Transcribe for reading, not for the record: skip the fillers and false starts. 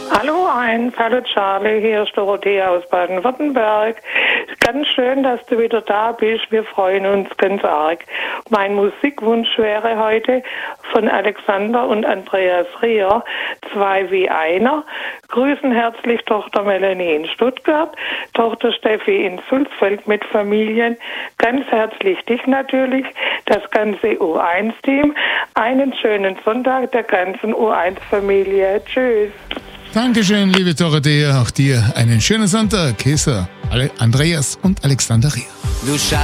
Hallo hallo Charlie, hier ist Dorothea aus Baden-Württemberg. Ganz schön, dass du wieder da bist, wir freuen uns ganz arg. Mein Musikwunsch wäre heute von Alexander und Andreas Rier, 2 wie einer. Grüßen herzlich Tochter Melanie in Stuttgart, Tochter Steffi in Sulzfeld mit Familien. Ganz herzlich dich natürlich, das ganze U1-Team. Einen schönen Sonntag der ganzen U1-Familie. Tschüss. Dankeschön, liebe Dorothea. Auch dir einen schönen Sonntag. Hier ist Andreas und Alexander Rier.